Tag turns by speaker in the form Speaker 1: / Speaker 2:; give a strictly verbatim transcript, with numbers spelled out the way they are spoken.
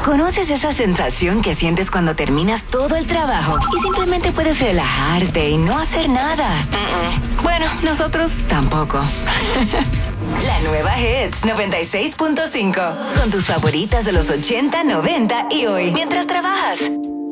Speaker 1: ¿Conoces esa sensación que sientes cuando terminas todo el trabajo y simplemente puedes relajarte y no hacer nada? Mm-mm. Bueno, nosotros tampoco. La nueva Hits noventa y seis punto cinco. Con tus favoritas de los ochenta, noventa y hoy. Mientras trabajas.